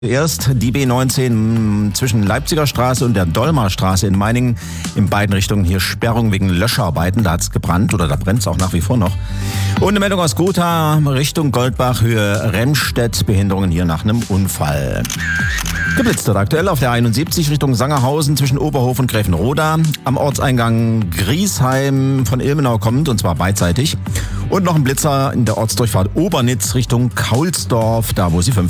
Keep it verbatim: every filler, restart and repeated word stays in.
Erst die B neunzehn zwischen Leipziger Straße und der Dollmarstraße in Meiningen. In beiden Richtungen hier Sperrung wegen Löscharbeiten. Da hat es gebrannt oder da brennt es auch nach wie vor noch. Und eine Meldung aus Gotha Richtung Goldbach, Höhe Remstedt. Behinderungen hier nach einem Unfall. Geblitzt wird aktuell auf der einundsiebzig Richtung Sangerhausen zwischen Oberhof und Gräfenroda. Am Ortseingang Griesheim von Ilmenau kommend, und zwar beidseitig. Und noch ein Blitzer in der Ortsdurchfahrt Obernitz Richtung Kaulsdorf, da wo Sie fünfzig